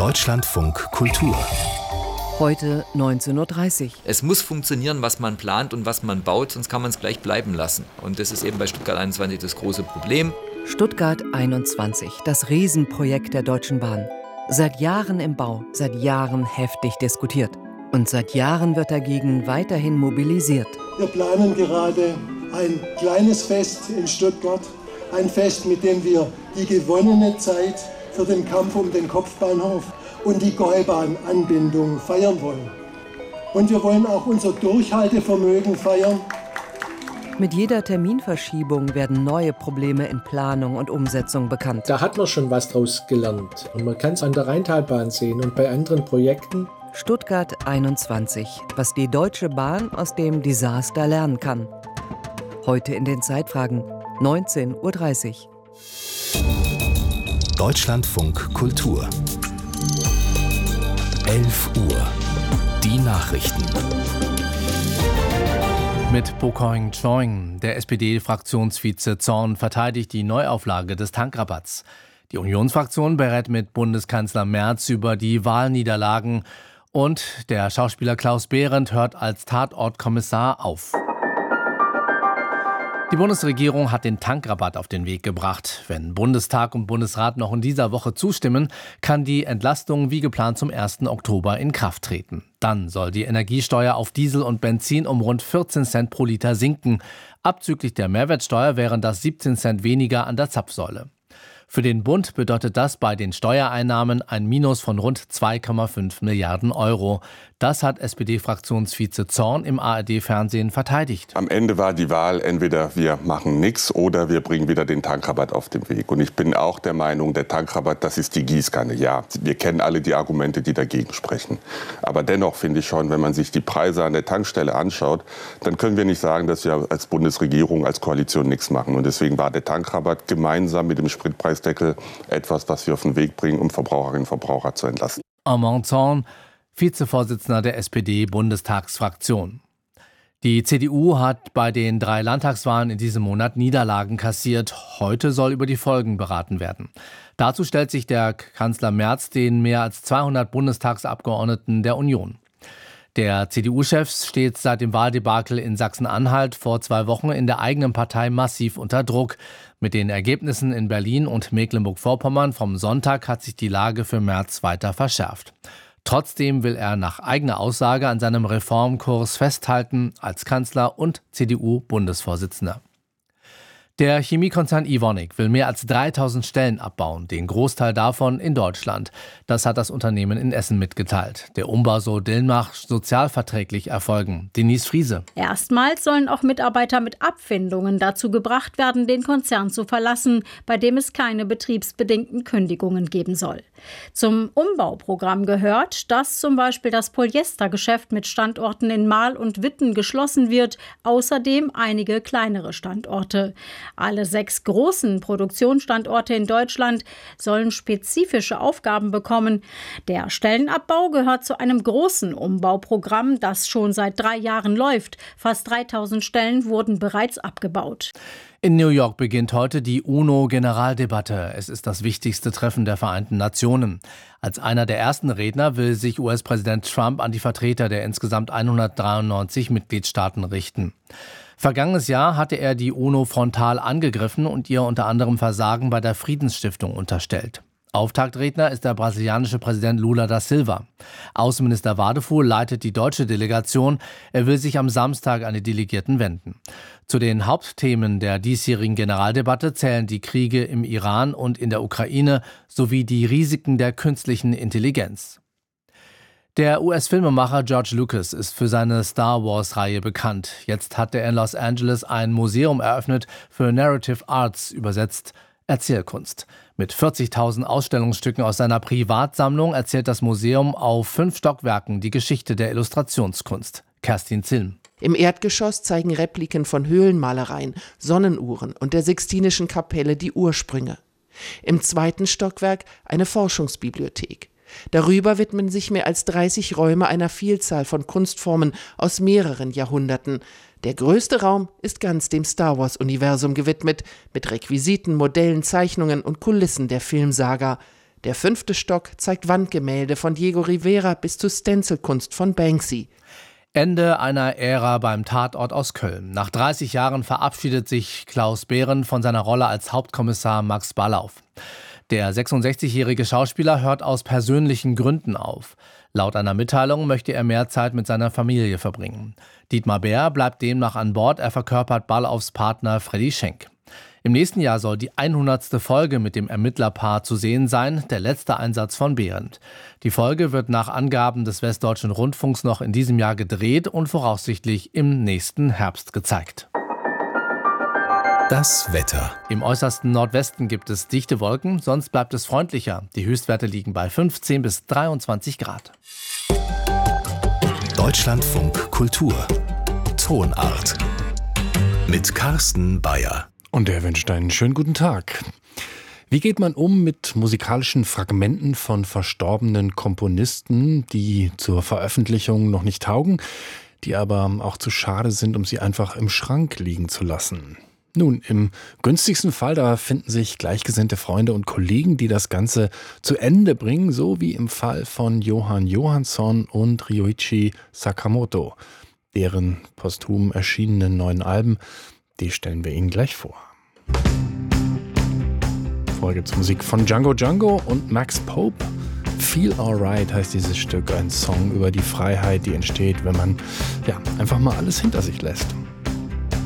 Deutschlandfunk Kultur. Heute 19:30 Uhr. Es muss funktionieren, was man plant und was man baut, sonst kann man es gleich bleiben lassen. Und das ist eben bei Stuttgart 21 das große Problem. Stuttgart 21, das Riesenprojekt der Deutschen Bahn. Seit Jahren im Bau, seit Jahren heftig diskutiert. Und seit Jahren wird dagegen weiterhin mobilisiert. Wir planen gerade ein kleines Fest in Stuttgart. Ein Fest, mit dem wir die gewonnene Zeit für den Kampf um den Kopfbahnhof und die Gäubahn-Anbindung feiern wollen. Und wir wollen auch unser Durchhaltevermögen feiern. Mit jeder Terminverschiebung werden neue Probleme in Planung und Umsetzung bekannt. Da hat man schon was draus gelernt. Und man kann es an der Rheintalbahn sehen und bei anderen Projekten. Stuttgart 21, was die Deutsche Bahn aus dem Desaster lernen kann. Heute in den Zeitfragen 19:30 Uhr. Deutschlandfunk Kultur. 11 Uhr. Die Nachrichten. Mit Bokoing Choing, der SPD-Fraktionsvize Zorn, verteidigt die Neuauflage des Tankrabatts. Die Unionsfraktion berät mit Bundeskanzler Merz über die Wahlniederlagen und der Schauspieler Klaus Behrendt hört als Tatortkommissar auf. Die Bundesregierung hat den Tankrabatt auf den Weg gebracht. Wenn Bundestag und Bundesrat noch in dieser Woche zustimmen, kann die Entlastung wie geplant zum 1. Oktober in Kraft treten. Dann soll die Energiesteuer auf Diesel und Benzin um rund 14 Cent pro Liter sinken. Abzüglich der Mehrwertsteuer wären das 17 Cent weniger an der Zapfsäule. Für den Bund bedeutet das bei den Steuereinnahmen ein Minus von rund 2,5 Milliarden Euro. Das hat SPD-Fraktionsvize Zorn im ARD-Fernsehen verteidigt. Am Ende war die Wahl, entweder wir machen nichts oder wir bringen wieder den Tankrabatt auf den Weg. Und ich bin auch der Meinung, der Tankrabatt, das ist die Gießkanne. Ja, wir kennen alle die Argumente, die dagegen sprechen. Aber dennoch finde ich schon, wenn man sich die Preise an der Tankstelle anschaut, dann können wir nicht sagen, dass wir als Bundesregierung, als Koalition nichts machen. Und deswegen war der Tankrabatt gemeinsam mit dem Spritpreisdeckel etwas, was wir auf den Weg bringen, um Verbraucherinnen und Verbraucher zu entlasten. Armand Zorn, Vizevorsitzender der SPD-Bundestagsfraktion. Die CDU hat bei den 3 Landtagswahlen in diesem Monat Niederlagen kassiert. Heute soll über die Folgen beraten werden. Dazu stellt sich der Kanzler Merz den mehr als 200 Bundestagsabgeordneten der Union. Der CDU-Chef steht seit dem Wahldebakel in Sachsen-Anhalt vor 2 Wochen in der eigenen Partei massiv unter Druck. Mit den Ergebnissen in Berlin und Mecklenburg-Vorpommern vom Sonntag hat sich die Lage für Merz weiter verschärft. Trotzdem will er nach eigener Aussage an seinem Reformkurs festhalten als Kanzler und CDU-Bundesvorsitzender. Der Chemiekonzern Evonik will mehr als 3000 Stellen abbauen, den Großteil davon in Deutschland. Das hat das Unternehmen in Essen mitgeteilt. Der Umbau soll demnach sozialverträglich erfolgen. Denise Friese. Erstmals sollen auch Mitarbeiter mit Abfindungen dazu gebracht werden, den Konzern zu verlassen, bei dem es keine betriebsbedingten Kündigungen geben soll. Zum Umbauprogramm gehört, dass zum Beispiel das Polyestergeschäft mit Standorten in Marl und Witten geschlossen wird, außerdem einige kleinere Standorte. Alle 6 großen Produktionsstandorte in Deutschland sollen spezifische Aufgaben bekommen. Der Stellenabbau gehört zu einem großen Umbauprogramm, das schon seit 3 Jahren läuft. Fast 3000 Stellen wurden bereits abgebaut. In New York beginnt heute die UNO-Generaldebatte. Es ist das wichtigste Treffen der Vereinten Nationen. Als einer der ersten Redner will sich US-Präsident Trump an die Vertreter der insgesamt 193 Mitgliedstaaten richten. Vergangenes Jahr hatte er die UNO frontal angegriffen und ihr unter anderem Versagen bei der Friedensstiftung unterstellt. Auftaktredner ist der brasilianische Präsident Lula da Silva. Außenminister Wadefuhl leitet die deutsche Delegation. Er will sich am Samstag an die Delegierten wenden. Zu den Hauptthemen der diesjährigen Generaldebatte zählen die Kriege im Iran und in der Ukraine sowie die Risiken der künstlichen Intelligenz. Der US-Filmemacher George Lucas ist für seine Star Wars-Reihe bekannt. Jetzt hat er in Los Angeles ein Museum eröffnet für Narrative Arts, übersetzt Erzählkunst. Mit 40.000 Ausstellungsstücken aus seiner Privatsammlung erzählt das Museum auf 5 Stockwerken die Geschichte der Illustrationskunst. Kerstin Zilm. Im Erdgeschoss zeigen Repliken von Höhlenmalereien, Sonnenuhren und der Sixtinischen Kapelle die Ursprünge. Im 2. Stockwerk eine Forschungsbibliothek. Darüber widmen sich mehr als 30 Räume einer Vielzahl von Kunstformen aus mehreren Jahrhunderten. Der größte Raum ist ganz dem Star-Wars-Universum gewidmet, mit Requisiten, Modellen, Zeichnungen und Kulissen der Filmsaga. Der 5. Stock zeigt Wandgemälde von Diego Rivera bis zu Stencilkunst von Banksy. Ende einer Ära beim Tatort aus Köln. Nach 30 Jahren verabschiedet sich Klaus Behren von seiner Rolle als Hauptkommissar Max Ballauf. Der 66-jährige Schauspieler hört aus persönlichen Gründen auf. Laut einer Mitteilung möchte er mehr Zeit mit seiner Familie verbringen. Dietmar Bär bleibt demnach an Bord, er verkörpert Ballaufs Partner Freddy Schenk. Im nächsten Jahr soll die 100. Folge mit dem Ermittlerpaar zu sehen sein, der letzte Einsatz von Behrendt. Die Folge wird nach Angaben des Westdeutschen Rundfunks noch in diesem Jahr gedreht und voraussichtlich im nächsten Herbst gezeigt. Das Wetter. Im äußersten Nordwesten gibt es dichte Wolken, sonst bleibt es freundlicher. Die Höchstwerte liegen bei 15 bis 23 Grad. Deutschlandfunk Kultur. Tonart. Mit Carsten Bayer. Und er wünscht einen schönen guten Tag. Wie geht man um mit musikalischen Fragmenten von verstorbenen Komponisten, die zur Veröffentlichung noch nicht taugen, die aber auch zu schade sind, um sie einfach im Schrank liegen zu lassen? Nun, im günstigsten Fall, da finden sich gleichgesinnte Freunde und Kollegen, die das Ganze zu Ende bringen, so wie im Fall von Jóhann Jóhannsson und Ryuichi Sakamoto. Deren posthum erschienenen neuen Alben, die stellen wir Ihnen gleich vor. Vorher gibt's Musik von Django Django und Max Pope. Feel Alright heißt dieses Stück, ein Song über die Freiheit, die entsteht, wenn man einfach mal alles hinter sich lässt.